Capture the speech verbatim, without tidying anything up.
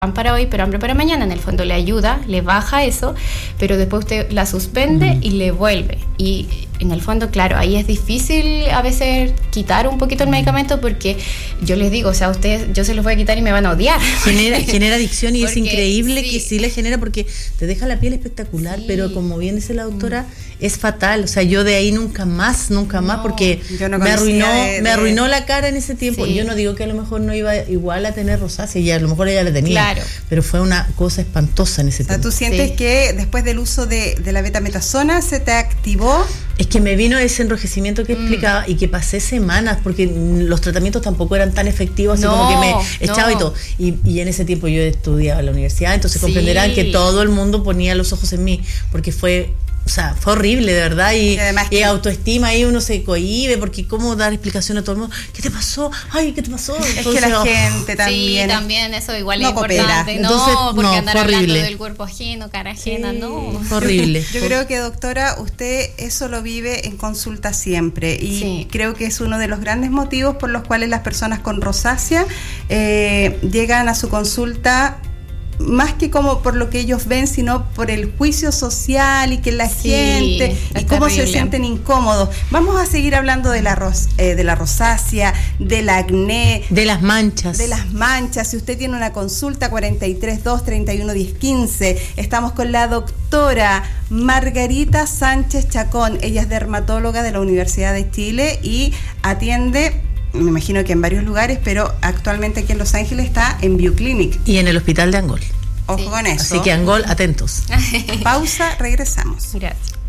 pan para hoy, pero hambre para mañana. En el fondo le ayuda, le baja eso, pero después usted la suspende y le vuelve. Y en el fondo, claro, ahí es difícil a veces quitar un poquito el medicamento, porque yo les digo, o sea, ustedes, yo se los voy a quitar y me van a odiar. Genera, genera adicción y porque, es increíble sí. que sí le genera, porque te deja la piel espectacular, sí. pero como bien dice la doctora, mm. es fatal. O sea, yo de ahí nunca más, nunca no, más, porque no me arruinó, de, de... me arruinó la cara en ese tiempo. Sí. Yo no digo que a lo mejor no iba igual a tener rosácea, y a lo mejor ella la tenía, claro. pero fue una cosa espantosa en ese o sea, tiempo. ¿Tú sientes sí. que después del uso de, de la betametasona se te activó? Es que me vino ese enrojecimiento que mm. explicaba, y que pasé semanas, porque los tratamientos tampoco eran tan efectivos, así no, como que me echaba no. y todo. Y, y en ese tiempo yo estudiaba en la universidad, entonces sí. comprenderán que todo el mundo ponía los ojos en mí, porque fue... O sea, fue horrible, de verdad, y, y, además y que... autoestima, ahí uno se cohíbe, porque cómo dar explicación a todo el mundo, ¿qué te pasó? Ay, ¿qué te pasó? Es Entonces, que la oh, gente también... Sí, también eso igual no es importante, coopera. no, Entonces, porque no, andar horrible. hablando del cuerpo ajeno, cara ajena, sí. no. Horrible. Yo creo que, doctora, usted eso lo vive en consulta siempre, y sí. creo que es uno de los grandes motivos por los cuales las personas con rosácea eh, llegan a su consulta, más que como por lo que ellos ven, sino por el juicio social y que la sí, gente y cómo terrible. se sienten incómodos. Vamos a seguir hablando de la ros, eh, de la rosácea, del acné, de las manchas. De las manchas. Si usted tiene una consulta, cuarenta y tres, dos, treinta y uno, diez, quince. Estamos con la doctora Margarita Sánchez Chacón. Ella es dermatóloga de la Universidad de Chile y atiende, me imagino que en varios lugares, pero actualmente aquí en Los Ángeles está en Bioclinic. Y en el hospital de Angol. Ojo sí. con eso. Así que Angol, atentos. Pausa, regresamos. Gracias.